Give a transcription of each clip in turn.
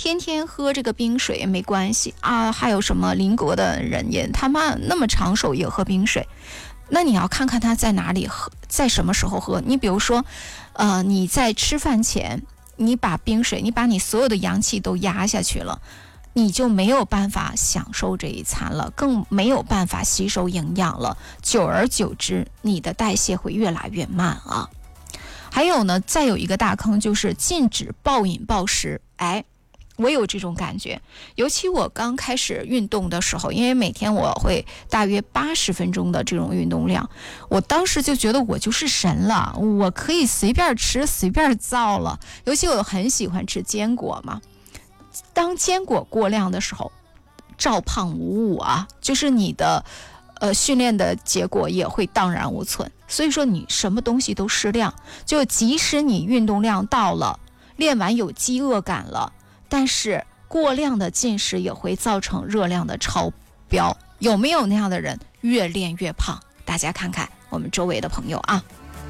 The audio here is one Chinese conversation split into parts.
天天喝这个冰水也没关系啊。还有什么邻国的人也他妈那么长手也喝冰水，那你要看看他在哪里喝，在什么时候喝。你比如说你在吃饭前你把冰水，你把你所有的阳气都压下去了，你就没有办法享受这一餐了，更没有办法吸收营养了，久而久之你的代谢会越来越慢啊。还有呢，再有一个大坑就是禁止暴饮暴食。我有这种感觉，尤其我刚开始运动的时候，因为每天我会大约80分钟的这种运动量，我当时就觉得我就是神了，我可以随便吃随便造了。尤其我很喜欢吃坚果嘛，当坚果过量的时候，照胖无误啊，就是你的训练的结果也会荡然无存。所以说你什么东西都适量，就即使你运动量到了，练完有饥饿感了，但是过量的进食也会造成热量的超标。有没有那样的人越练越胖？大家看看我们周围的朋友啊。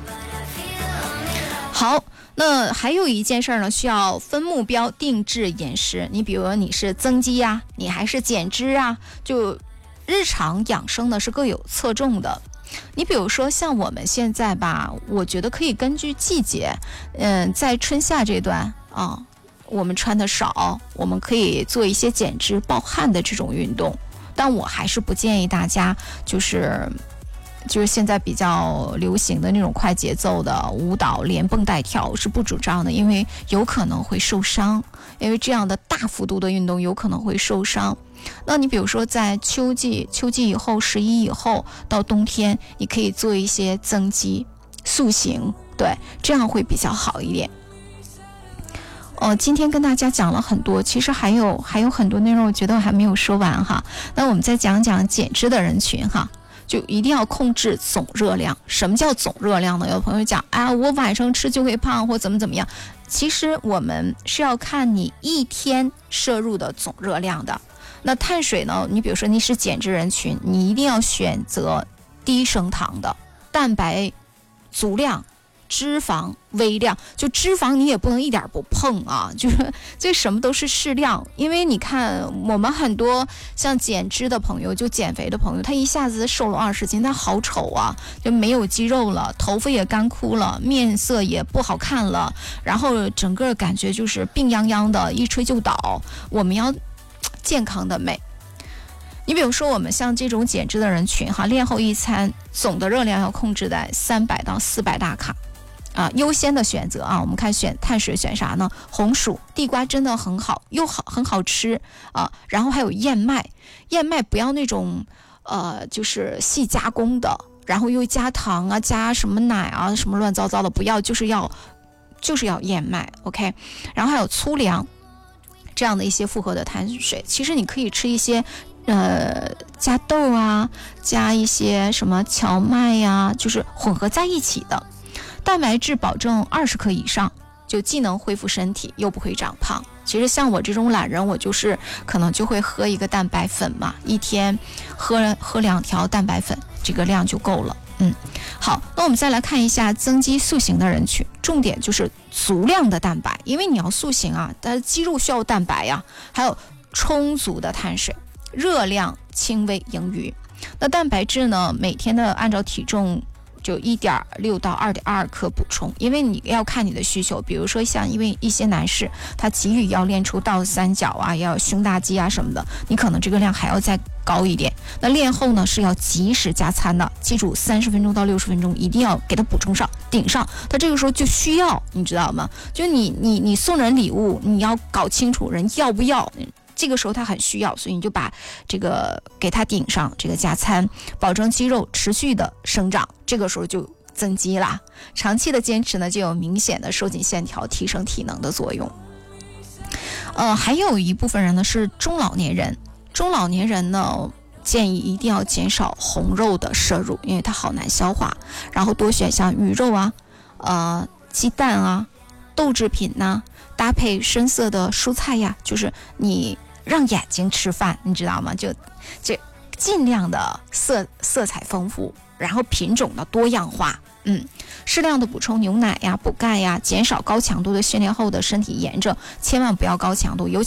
好，那还有一件事呢，需要分目标定制饮食。你比如你是增肌啊，你还是减脂啊，就日常养生呢是各有侧重的。你比如说像我们现在吧，我觉得可以根据季节，在春夏这段啊，我们穿的少，我们可以做一些减脂暴汗的这种运动。但我还是不建议大家就是现在比较流行的那种快节奏的舞蹈连蹦带跳是不主张的，因为有可能会受伤，因为这样的大幅度的运动有可能会受伤。那你比如说在秋季以后，11以后到冬天，你可以做一些增肌塑形，对，这样会比较好一点。今天跟大家讲了很多，其实还有很多内容我觉得我还没有说完哈。那我们再讲讲减脂的人群哈，就一定要控制总热量。什么叫总热量呢？有朋友讲我晚上吃就会胖或怎么样，其实我们是要看你一天摄入的总热量的。那碳水呢，你比如说你是减脂人群，你一定要选择低升糖的，蛋白足量，脂肪微量。就脂肪你也不能一点不碰啊，就是这什么都是适量。因为你看我们很多像减脂的朋友，就减肥的朋友，他一下子瘦了20斤，他好丑啊，就没有肌肉了，头发也干枯了，面色也不好看了，然后整个感觉就是病殃殃的，一吹就倒。我们要健康的美。你比如说我们像这种减脂的人群哈，练后一餐总的热量要控制在300到400大卡啊。优先的选择啊，我们看选碳水选啥呢？红薯、地瓜真的很好，很好吃啊。然后还有燕麦不要那种就是细加工的，然后又加糖啊，加什么奶啊，什么乱糟糟的不要，就是要燕麦 OK。 然后还有粗粮这样的一些复合的碳水，其实你可以吃一些加豆啊，加一些什么荞麦呀，就是混合在一起的。蛋白质保证20克以上，就既能恢复身体又不会长胖。其实像我这种懒人，我就是可能就会喝一个蛋白粉嘛，一天喝2条蛋白粉，这个量就够了。好，那我们再来看一下增肌塑形的人群，重点就是足量的蛋白，因为你要塑形啊，但肌肉需要蛋白呀，还有充足的碳水，热量轻微盈余。那蛋白质呢，每天的按照体重就1.6到2.2克补充，因为你要看你的需求。比如说像因为一些男士他急于要练出倒三角啊，要胸大肌啊什么的，你可能这个量还要再高一点。那练后呢是要及时加餐的，记住30分钟到60分钟一定要给他补充上顶上。他这个时候就需要，你知道吗？就你送人礼物，你要搞清楚人要不要，这个时候他很需要，所以你就把这个给他顶上这个加餐，保证肌肉持续的生长，这个时候就增肌啦。长期的坚持呢，就有明显的收紧线条、提升体能的作用。还有一部分人呢是中老年人呢，建议一定要减少红肉的摄入，因为它好难消化，然后多选像鱼肉啊、鸡蛋啊、豆制品呐，搭配深色的蔬菜呀，就是你让眼睛吃饭，你知道吗？就尽量的色彩丰富，然后品种的多样化。适量的补充牛奶呀、补钙呀，减少高强度的训练后的身体炎症，千万不要高强度，尤其